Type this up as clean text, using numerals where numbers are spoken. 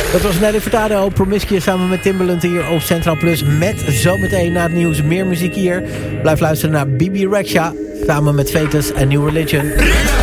Dat was Nelly Furtado, Promiscuous samen met Timbaland hier op Centraal Plus. Met zometeen na het nieuws meer muziek hier. Blijf luisteren naar Bibi Rexha samen met Fetus en New Religion.